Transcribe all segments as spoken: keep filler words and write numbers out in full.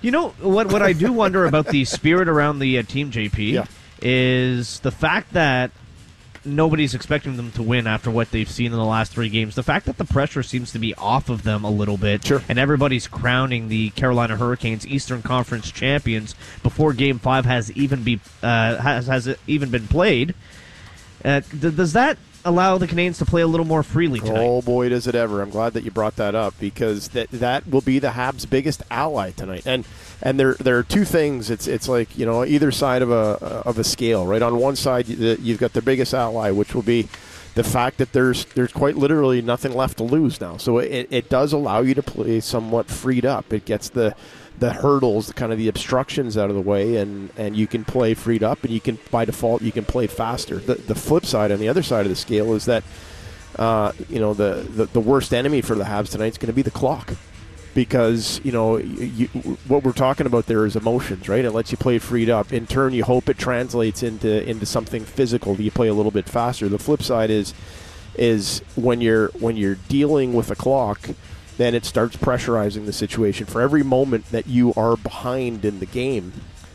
You know, what What I do wonder about the spirit around the uh, team, J P, yeah. is the fact that nobody's expecting them to win after what they've seen in the last three games. The fact that the pressure seems to be off of them a little bit, sure. and everybody's crowning the Carolina Hurricanes Eastern Conference champions before Game Five has even be uh, has has even been played. Uh, th- does that allow the Canadiens to play a little more freely tonight? Oh boy, does it ever! I'm glad that you brought that up because that that will be the Habs' biggest ally tonight. And and there there are two things. It's it's like, you know, either side of a of a scale, right? On one side, you've got their biggest ally, which will be the fact that there's there's quite literally nothing left to lose now. So it it does allow you to play somewhat freed up. It gets the the hurdles, kind of the obstructions out of the way, and, and you can play freed up, and you can, by default, you can play faster. The the flip side, on the other side of the scale, is that, uh, you know, the, the, the worst enemy for the Habs tonight is going to be the clock. Because, you know, you, what we're talking about there is emotions, right? It lets you play freed up. In turn, you hope it translates into into something physical, that you play a little bit faster. The flip side is is when you're when you're dealing with a clock, then it starts pressurizing the situation. For every moment that you are behind in the game,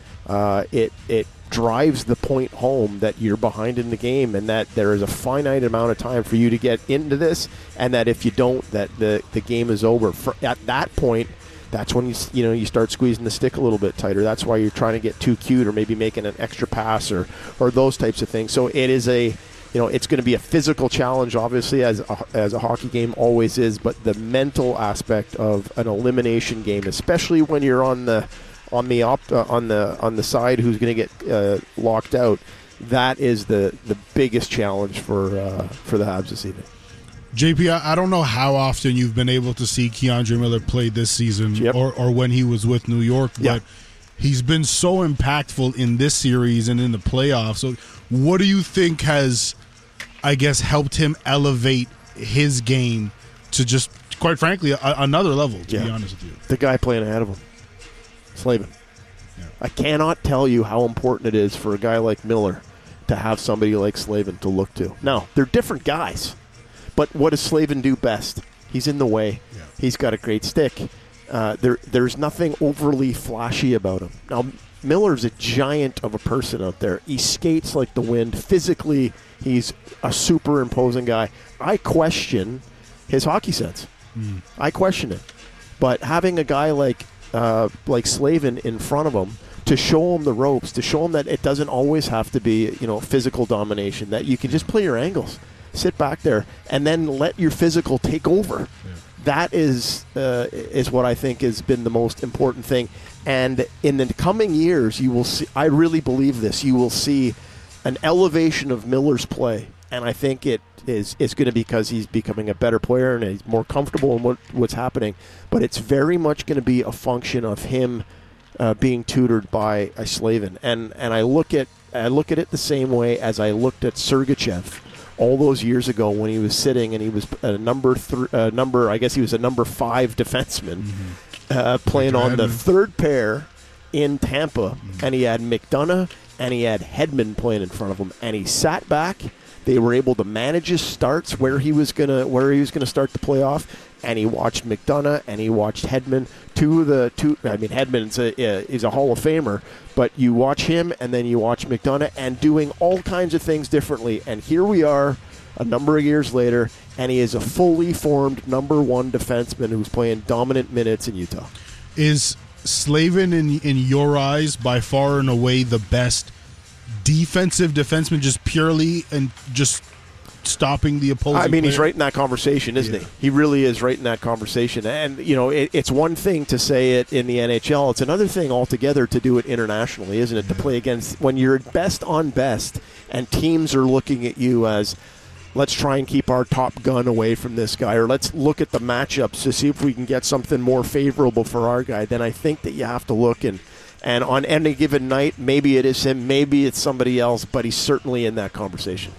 uh, it it drives the point home that you're behind in the game, and that there is a finite amount of time for you to get into this, and that if you don't, that the, the game is over. For, at that point, that's when you you know you start squeezing the stick a little bit tighter. That's why you're trying to get too cute, or maybe making an extra pass, or or those types of things. So it is a You know, it's going to be a physical challenge, obviously, as a, as a hockey game always is. But the mental aspect of an elimination game, especially when you're on the on the op, uh, on the on the side who's going to get uh, locked out, that is the, the biggest challenge for uh, for the Habs this evening. J P, I don't know how often you've been able to see Keandre Miller play this season, yep. or or when he was with New York, but. Yep. He's been so impactful in this series and in the playoffs. So what do you think has, I guess, helped him elevate his game to just, quite frankly, a, another level, to yeah. be honest with you? The guy playing ahead of him, Slavin. Yeah. I cannot tell you how important it is for a guy like Miller to have somebody like Slavin to look to. Now, they're different guys, but what does Slavin do best? He's in the way. Yeah. He's got a great stick. Uh, there, there's nothing overly flashy about him. Now, Miller's a giant of a person out there. He skates like the wind. Physically, he's a super imposing guy. I question his hockey sense. Mm. I question it. But having a guy like uh, like Slavin in front of him to show him the ropes, to show him that it doesn't always have to be, you know, physical domination, that you can just play your angles, sit back there, and then let your physical take over. Yeah. That is uh, is what I think has been the most important thing. And in the coming years, you will see, I really believe this, you will see an elevation of Miller's play. And I think it is it's going to be because he's becoming a better player and he's more comfortable in what, what's happening. But it's very much going to be a function of him uh, being tutored by a Slavin. And and I look at I look at it the same way as I looked at Sergachev all those years ago when he was sitting and he was a number three, uh, number I guess he was a number five defenseman, mm-hmm. uh, playing on the third pair in Tampa, mm-hmm. and he had McDonough and he had Hedman playing in front of him, and he sat back. They were able to manage his starts where he was gonna where he was gonna start the playoff, and he watched McDonough and he watched Hedman. Two of the two, I mean Hedman's a uh, is a Hall of Famer, but you watch him and then you watch McDonough and doing all kinds of things differently. And here we are, a number of years later, and he is a fully formed number one defenseman who's playing dominant minutes in Utah. Is Slavin, in in your eyes, by far and away the best defensive defenseman, just purely and just stopping the opposing I mean, player? He's right in that conversation, isn't yeah. he? He really is right in that conversation. And, you know, it, it's one thing to say it in the N H L. It's another thing altogether to do it internationally, isn't it? Yeah. To play against, when you're best on best and teams are looking at you as, let's try and keep our top gun away from this guy, or let's look at the matchups to see if we can get something more favorable for our guy, then I think that you have to look and And on any given night, maybe it is him, maybe it's somebody else, but he's certainly in that conversation.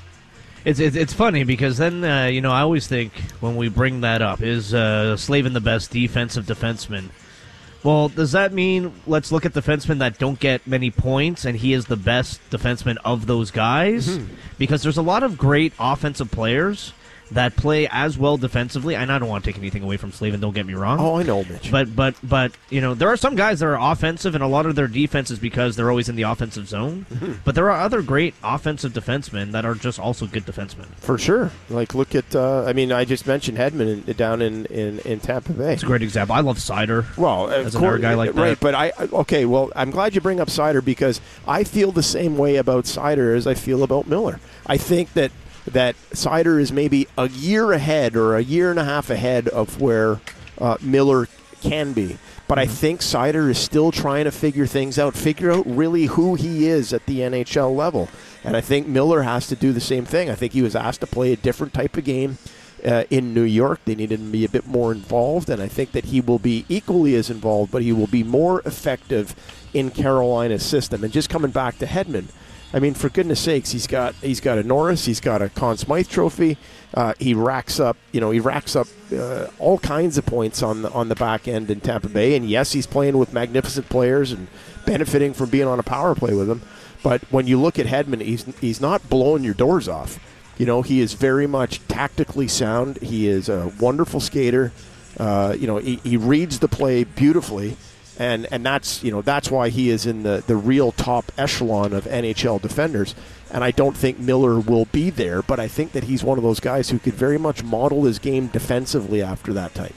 It's it's, it's funny because then, uh, you know, I always think when we bring that up, is uh, Slavin the best defensive defenseman? Well, does that mean let's look at defensemen that don't get many points and he is the best defenseman of those guys? Mm-hmm. Because there's a lot of great offensive players that play as well defensively. And I don't want to take anything away from Slavin, don't get me wrong. Oh, I know, Mitch. But, but, but you know, there are some guys that are offensive, and a lot of their defense is because they're always in the offensive zone. Mm-hmm. But there are other great offensive defensemen that are just also good defensemen. For sure. Like, look at, uh, I mean, I just mentioned Hedman in, down in, in, in Tampa Bay. It's a great example. I love Seider. Well, as another guy like that. Right, but I, okay, well, I'm glad you bring up Seider because I feel the same way about Seider as I feel about Miller. I think that that Seider is maybe a year ahead or a year and a half ahead of where uh, Miller can be. But I think Seider is still trying to figure things out, figure out really who he is at the N H L level. And I think Miller has to do the same thing. I think he was asked to play a different type of game uh, in New York. They needed him to be a bit more involved, and I think that he will be equally as involved, but he will be more effective in Carolina's system. And just coming back to Hedman, I mean, for goodness sakes, he's got he's got a Norris, he's got a Conn Smythe Trophy. Uh, he racks up, you know, he racks up uh, all kinds of points on the on the back end in Tampa Bay. And yes, he's playing with magnificent players and benefiting from being on a power play with them. But when you look at Hedman, he's he's not blowing your doors off. You know, he is very much tactically sound. He is a wonderful skater. Uh, you know, he, he reads the play beautifully. And and that's you know that's why he is in the, the real top echelon of N H L defenders. And I don't think Miller will be there, but I think that he's one of those guys who could very much model his game defensively after that type.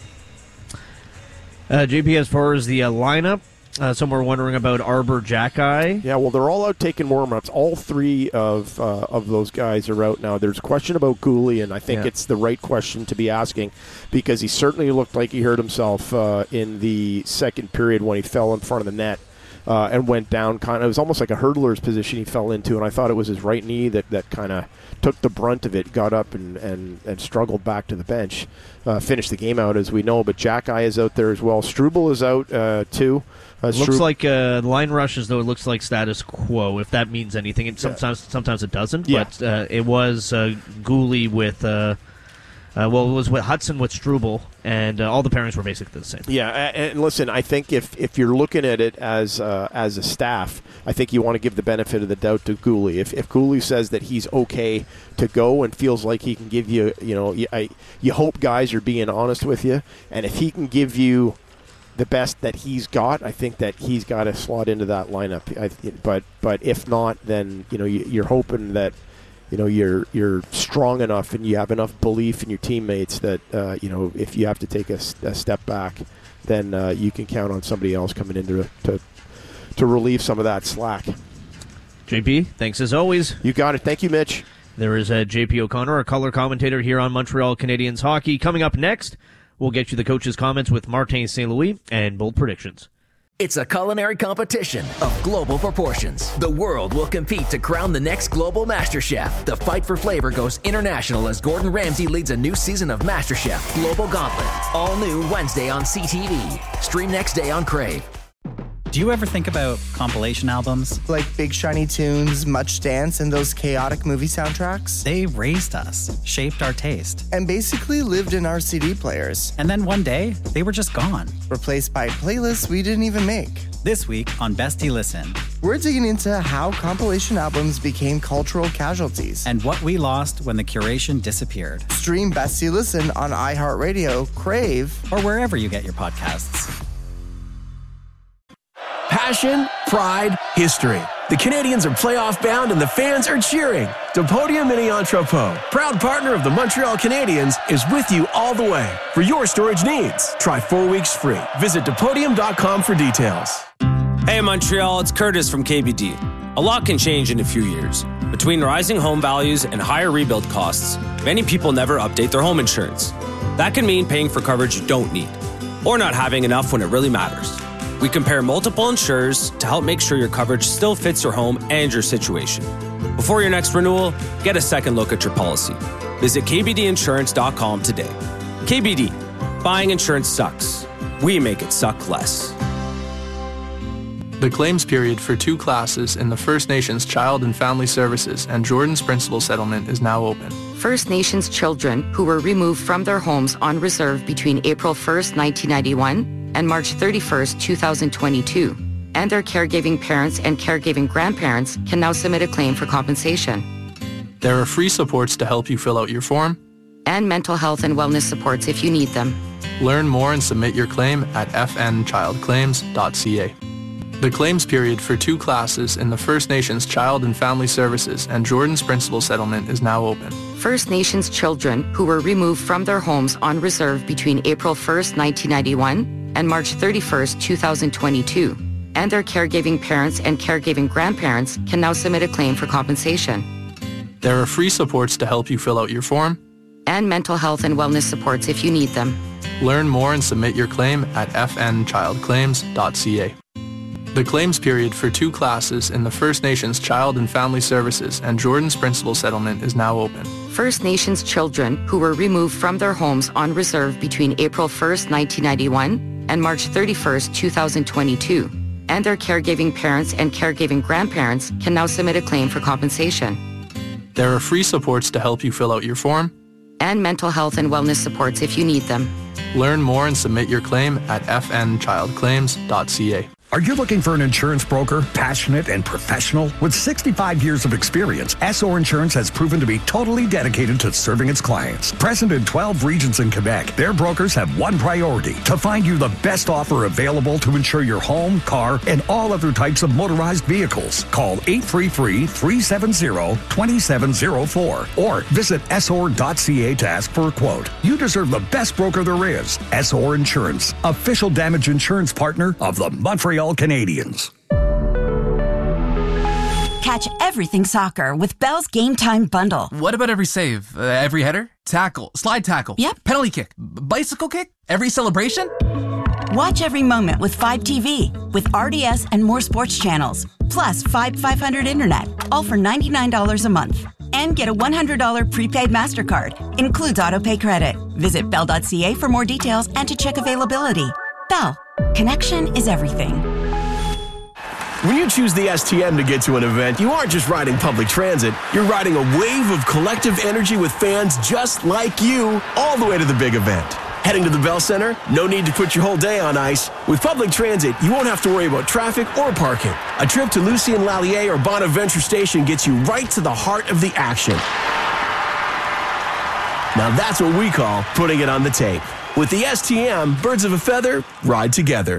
Uh, J P, as far as the uh, lineup, uh, some were wondering about Arbor Jackeye. Yeah, well, they're all out taking warm-ups. All three of uh, of those guys are out now. There's a question about Gooley, and I think yeah. it's the right question to be asking because he certainly looked like he hurt himself uh, in the second period when he fell in front of the net uh, and went down. Kind of, it was almost like a hurdler's position he fell into, and I thought it was his right knee that, that kind of took the brunt of it, got up and, and, and struggled back to the bench. Uh, finished the game out, as we know, but Jackeye is out there as well. Struble is out, uh, too. Uh, looks Stru- like uh, line rushes, though it looks like status quo, if that means anything. It sometimes yeah. sometimes it doesn't, yeah. but uh, it was uh, Gooley with, uh, uh, well, it was with Hudson with Struble, and uh, all the pairings were basically the same. Yeah, and listen, I think if, if you're looking at it as uh, as a staff, I think you want to give the benefit of the doubt to Gooley. If if Gooley says that he's okay to go and feels like he can give you, you know, you, I, you hope guys are being honest with you, and if he can give you the best that he's got, I think that he's got to slot into that lineup. I, but but if not, then you know you, you're hoping that you know you're you're strong enough and you have enough belief in your teammates that uh, you know if you have to take a, a step back, then uh, you can count on somebody else coming in to, to to relieve some of that slack. J P, thanks as always. You got it. Thank you, Mitch. There is uh, J P O'Connor, our color commentator here on Montreal Canadiens hockey. Coming up next, we'll get you the coach's comments with Martin Saint Louis and bold predictions. It's a culinary competition of global proportions. The world will compete to crown the next global master chef. The fight for flavor goes international as Gordon Ramsay leads a new season of MasterChef Global Gauntlet. All new Wednesday on C T V. Stream next day on Crave. Do you ever think about compilation albums? Like Big Shiny Tunes, Much Dance, and those chaotic movie soundtracks? They raised us, shaped our taste, and basically lived in our C D players. And then one day, they were just gone. Replaced by playlists we didn't even make. This week on Bestie Listen, we're digging into how compilation albums became cultural casualties. And what we lost when the curation disappeared. Stream Bestie Listen on iHeartRadio, Crave, or wherever you get your podcasts. Passion, pride, history. The Canadiens are playoff bound and the fans are cheering. Depodium Mini Entrepôt, proud partner of the Montreal Canadiens, is with you all the way. For your storage needs, try four weeks free. Visit Depodium dot com for details. Hey Montreal, it's Curtis from K B D. A lot can change in a few years. Between rising home values and higher rebuild costs, many people never update their home insurance. That can mean paying for coverage you don't need, or not having enough when it really matters. We compare multiple insurers to help make sure your coverage still fits your home and your situation. Before your next renewal, get a second look at your policy. Visit K B D insurance dot com today. K B D, buying insurance sucks. We make it suck less. The claims period for two classes in the First Nations Child and Family Services and Jordan's Principal Settlement is now open. First Nations children who were removed from their homes on reserve between April first, nineteen ninety-one and March thirty-first, two thousand twenty-two, and their caregiving parents and caregiving grandparents can now submit a claim for compensation. There are free supports to help you fill out your form, and mental health and wellness supports if you need them. Learn more and submit your claim at f n child claims dot c a. The claims period for two classes in the First Nations Child and Family Services and Jordan's Principal Settlement is now open. First Nations children who were removed from their homes on reserve between April first, nineteen ninety-one and March thirty-first, two thousand twenty-two, and their caregiving parents and caregiving grandparents can now submit a claim for compensation. There are free supports to help you fill out your form, and mental health and wellness supports if you need them. Learn more and submit your claim at f n child claims dot c a. The claims period for two classes in the First Nations Child and Family Services and Jordan's Principal Settlement is now open. First Nations children who were removed from their homes on reserve between April first, nineteen ninety-one and March thirty-first, two thousand twenty-two, and their caregiving parents and caregiving grandparents can now submit a claim for compensation. There are free supports to help you fill out your form, and mental health and wellness supports if you need them. Learn more and submit your claim at f n child claims dot c a. Are you looking for an insurance broker, passionate and professional? With sixty-five years of experience, S O Insurance has proven to be totally dedicated to serving its clients. Present in twelve regions in Quebec, their brokers have one priority: to find you the best offer available to insure your home, car, and all other types of motorized vehicles. Call eight three three, three seven zero, two seven zero four or visit s o r dot c a to ask for a quote. You deserve the best broker there is. S O R Insurance, official damage insurance partner of the Montreal Canadiens. Catch everything soccer with Bell's Game Time Bundle. What about every save? Uh, every header? Tackle? Slide tackle? Yep. Penalty kick? B- bicycle kick? Every celebration? Watch every moment with five T V, with R D S and more sports channels. Plus five five hundred internet, all for ninety-nine dollars a month. And get a one hundred dollars prepaid MasterCard. Includes autopay credit. Visit bell dot c a for more details and to check availability. Bell. Connection is everything. When you choose the S T M to get to an event, you aren't just riding public transit. You're riding a wave of collective energy with fans just like you all the way to the big event. Heading to the Bell Center? No need to put your whole day on ice. With public transit, you won't have to worry about traffic or parking. A trip to Lucien Lallier or Bonaventure Station gets you right to the heart of the action. Now that's what we call putting it on the tape. With the S T M, birds of a feather ride together.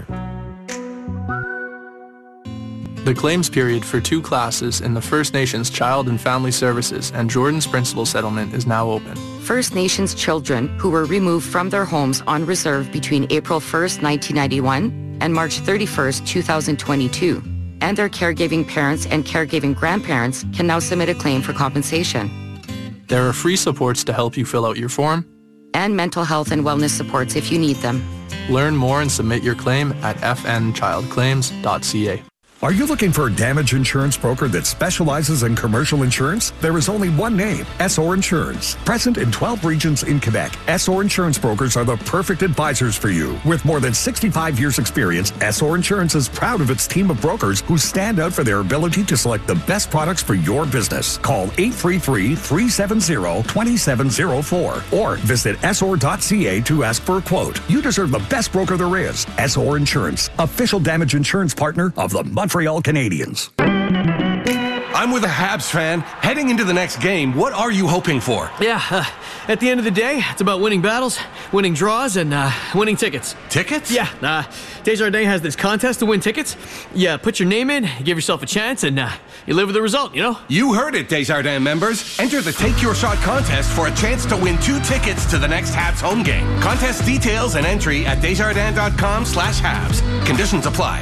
The claims period for two classes in the First Nations Child and Family Services and Jordan's Principal Settlement is now open. First Nations children who were removed from their homes on reserve between April first, nineteen ninety-one and March thirty-first, two thousand twenty-two, and their caregiving parents and caregiving grandparents can now submit a claim for compensation. There are free supports to help you fill out your form, and mental health and wellness supports if you need them. Learn more and submit your claim at f n child claims dot c a. Are you looking for a damage insurance broker that specializes in commercial insurance? There is only one name, S O R Insurance. Present in twelve regions in Quebec, S O R Insurance brokers are the perfect advisors for you. With more than sixty-five years experience, S O R Insurance is proud of its team of brokers who stand out for their ability to select the best products for your business. Call eight three three, three seven zero, two seven zero four or visit s o r dot c a to ask for a quote. You deserve the best broker there is. S O R Insurance, official damage insurance partner of the Montreal Canadiens. I'm with a Habs fan. Heading into the next game, what are you hoping for? Yeah, uh, at the end of the day, it's about winning battles, winning draws, and uh, winning tickets. Tickets? Yeah, uh, Desjardins has this contest to win tickets. You put your name in, give yourself a chance, and uh, you live with the result, you know? You heard it, Desjardins members. Enter the Take Your Shot contest for a chance to win two tickets to the next Habs home game. Contest details and entry at desjardins.com slash Habs. Conditions apply.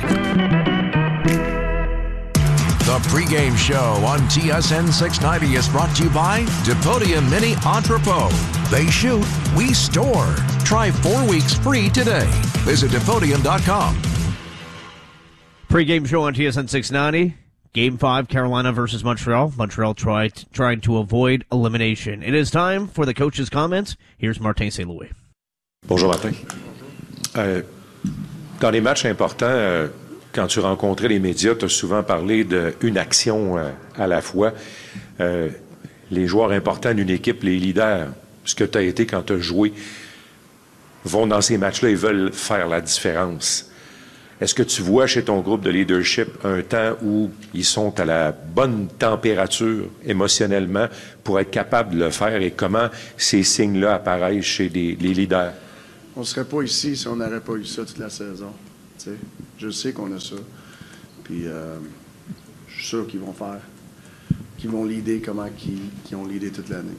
The pregame show on T S N six ninety is brought to you by Depodia Mini Entrepot. They shoot, we store. Try four weeks free today. Visit Depodium dot com. Pre-game show on T S N six ninety. Game five, Carolina versus Montreal. Montreal tried, trying to avoid elimination. It is time for the coach's comments. Here's Martin Saint Louis. Bonjour Martin. Euh, dans les matchs importants, euh, quand tu rencontrais les médias, tu as souvent parlé d'une action euh, à la fois. Euh, les joueurs importants d'une équipe, les leaders, ce que tu as été quand tu as joué, vont dans ces matchs-là et veulent faire la différence. Est-ce que tu vois chez ton groupe de leadership un temps où ils sont à la bonne température émotionnellement pour être capables de le faire et comment ces signes-là apparaissent chez les, les leaders? On ne serait pas ici si on n'aurait pas eu ça toute la saison. T'sais, je sais qu'on a ça. Puis euh, je suis sûr qu'ils vont faire, qu'ils vont leader comment qu'ils, qu'ils ont leadé toute l'année.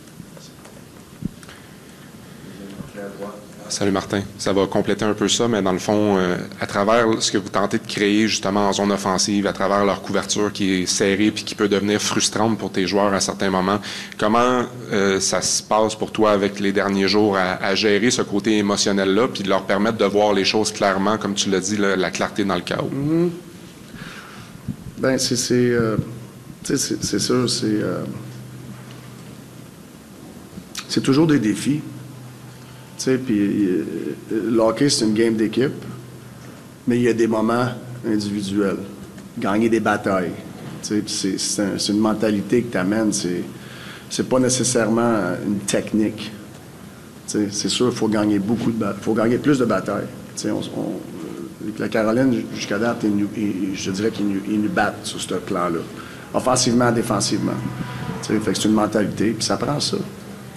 Salut Martin, ça va compléter un peu ça, mais dans le fond, euh, à travers ce que vous tentez de créer justement en zone offensive, à travers leur couverture qui est serrée puis qui peut devenir frustrante pour tes joueurs à certains moments, comment euh, ça se passe pour toi avec les derniers jours à, à gérer ce côté émotionnel-là puis de leur permettre de voir les choses clairement, comme tu l'as dit, là, la clarté dans le chaos? Mm-hmm. Ben c'est c'est, euh, c'est, c'est sûr, c'est euh, c'est toujours des défis. Tu sais, puis euh, le hockey, c'est une game d'équipe, mais il y a des moments individuels. Gagner des batailles. Tu sais, c'est, c'est, un, c'est une mentalité que tu amènes. C'est, c'est pas nécessairement une technique. Tu sais, c'est sûr qu'il faut gagner beaucoup de faut gagner plus de batailles. Tu sais, on, on, la Caroline, jusqu'à date, ils nous, ils, je dirais qu'ils nous, ils nous battent sur ce plan-là. Offensivement, défensivement. Tu sais, fait que c'est une mentalité, puis ça prend ça.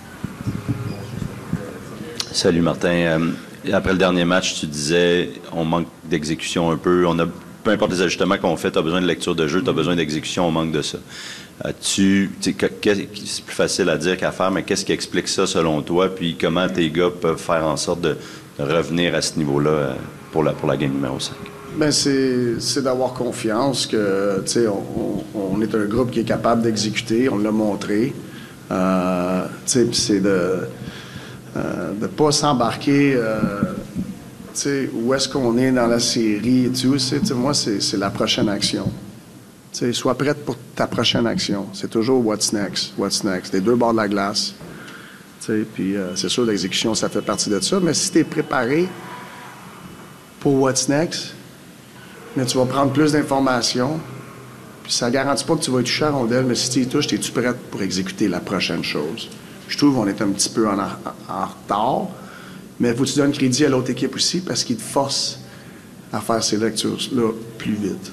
Salut Martin. Euh, après le dernier match, tu disais on manque d'exécution un peu. On a, peu importe les ajustements qu'on fait, tu as besoin de lecture de jeu, tu as besoin d'exécution, on manque de ça. Euh, tu, c'est plus facile à dire qu'à faire, mais qu'est-ce qui explique ça selon toi? Puis comment tes gars peuvent faire en sorte de, de revenir à ce niveau-là euh, pour, la, pour la game numéro cinq? Bien, c'est, c'est d'avoir confiance que, tu sais, on, on, on est un groupe qui est capable d'exécuter, on l'a montré. Euh, tu sais, c'est de... Euh, de ne pas s'embarquer, euh, tu sais, où est-ce qu'on est dans la série et tout. Tu sais, moi, c'est, c'est la prochaine action. Tu sais, sois prête pour ta prochaine action. C'est toujours what's next, what's next. Les deux bords de la glace. Tu sais, puis euh, c'est sûr, l'exécution, ça fait partie de ça. Mais si tu es préparé pour what's next, mais tu vas prendre plus d'informations. Puis ça ne garantit pas que tu vas toucher à la rondelle, mais si tu y touches, es-tu prête pour exécuter la prochaine chose? Je trouve qu'on est un petit peu en, en, en retard, mais il faut que tu donnes crédit à l'autre équipe aussi parce qu'ils te forcent à faire ces lectures-là plus vite.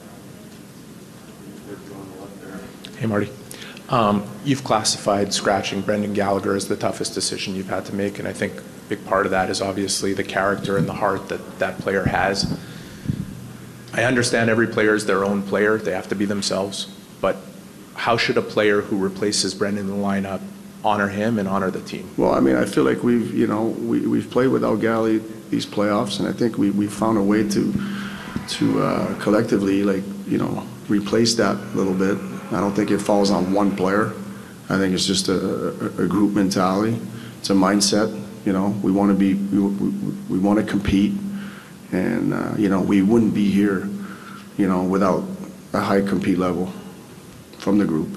Hey, Marty. Um, you've classified scratching Brendan Gallagher as the toughest decision you've had to make, and I think a big part of that is obviously the character and the heart that that player has. I understand every player is their own player. They have to be themselves. But how should a player who replaces Brendan in the lineup honor him and honor the team? Well, I mean, I feel like we've, you know, we, we've played without Gally these playoffs, and I think we we found a way to to uh, collectively, like, you know, replace that a little bit. I don't think it falls on one player. I think it's just a, a, a group mentality. It's a mindset. You know, we want to be, we, we, we want to compete, and uh, you know, we wouldn't be here, you know, without a high compete level from the group.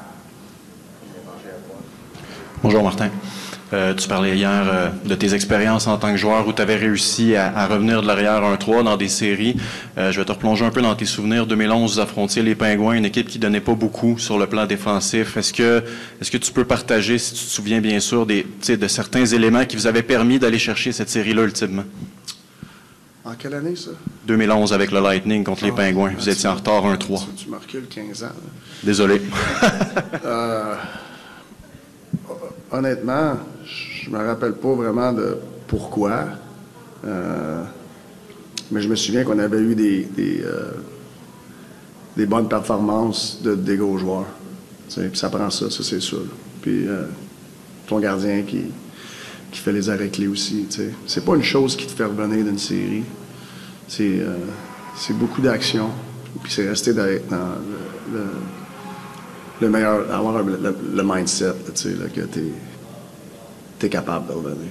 Bonjour Martin. Euh, tu parlais hier euh, de tes expériences en tant que joueur où tu avais réussi à, à revenir de l'arrière un trois dans des séries. Euh, je vais te replonger un peu dans tes souvenirs. deux mille onze, vous affrontiez les Pingouins, une équipe qui donnait pas beaucoup sur le plan défensif. Est-ce que, est-ce que tu peux partager, si tu te souviens bien sûr, des, de certains éléments qui vous avaient permis d'aller chercher cette série-là ultimement? En quelle année, ça? deux mille onze avec le Lightning contre les Pingouins. Vous étiez en retard un trois. Tu, tu me recules quinze ans. Là. Désolé. euh, honnêtement, je me rappelle pas vraiment de pourquoi. Euh, mais je me souviens qu'on avait eu des, des, euh, des bonnes performances de, des gros joueurs. Puis ça prend ça, ça c'est sûr. Puis euh, ton gardien qui, qui fait les arrêts clés aussi. T'sais. C'est pas une chose qui te fait revenir d'une série. C'est, euh, c'est beaucoup d'action. Puis c'est rester dans, dans le, le, le meilleur, avoir le, le, le mindset là, là, que t'es es capable de revenir.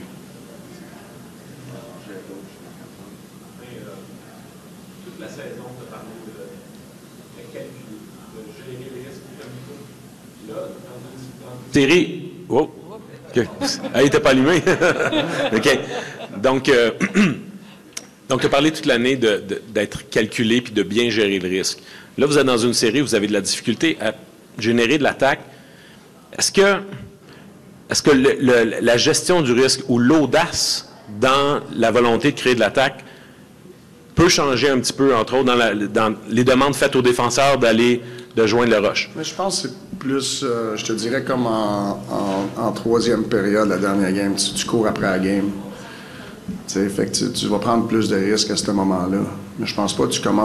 Toute la saison, tu as parlé de, de calcul, de gérer les risques comme il faut. Là, dans une série. Oh! Okay. Ah, il n'était pas allumé. OK. Donc, euh, donc tu as parlé toute l'année de, de, d'être calculé puis de bien gérer le risque. Là, vous êtes dans une série, vous avez de la difficulté à générer de l'attaque. Est-ce que, est-ce que le, le, la gestion du risque ou l'audace dans la volonté de créer de l'attaque peut changer un petit peu, entre autres, dans, la, dans les demandes faites aux défenseurs d'aller de joindre le rush. Mais je pense que c'est plus, euh, je te dirais, comme en, en, en troisième période, la dernière game, tu, tu cours après la game. T'sais, fait que tu, tu vas prendre plus de risques à ce moment-là. Mais je pense pas que tu commences